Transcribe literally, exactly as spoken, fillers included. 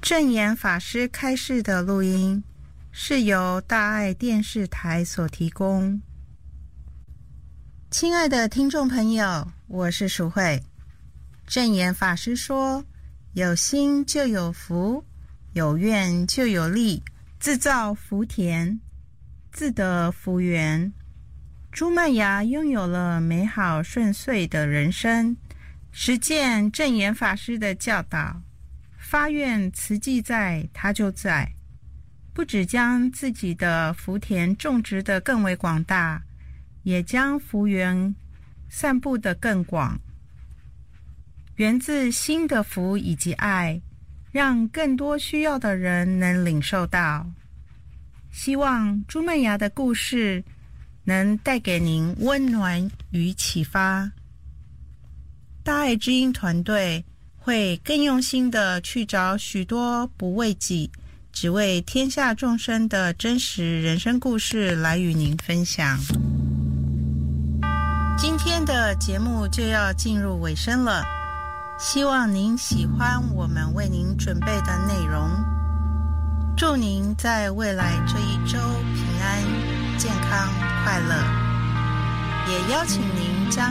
正言法师开示的录音是由大爱电视台所提供。亲爱的听众朋友，我是淑慧。正言法师说，有心就有福，有愿就有力，自造福田，自得福缘。朱麦芽拥有了美好顺遂的人生，实践正言法师的教导，发愿慈济在，他就在，不只将自己的福田种植得更为广大，也将福缘散布得更广，源自心的福以及爱，让更多需要的人能领受到。希望朱麦芽的故事能带给您温暖与启发。大爱知音团队会更用心地去找许多不为己，只为天下众生的真实人生故事来与您分享。今天的节目就要进入尾声了，希望您喜欢我们为您准备的内容。祝您在未来这一周平安、健康、快乐，也邀请您将